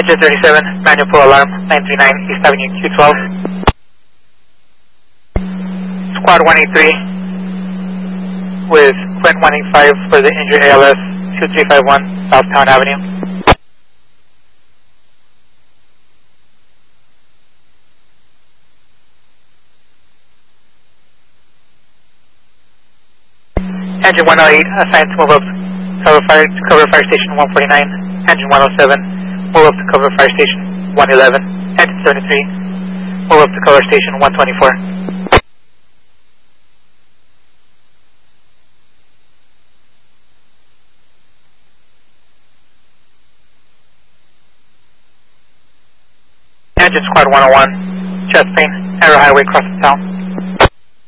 Engine 37, manual pull alarm, 939 East Avenue Q12. Squad 183 with Quint 185 for the injured ALS 2351 Southtown Avenue. Engine 108 assigned to move up to cover fire station 149. Engine 107 move up to cover fire station 111. Engine 73 move up to cover station 124. Engine Squad 101, chest pain, Arrow Highway, crossing town.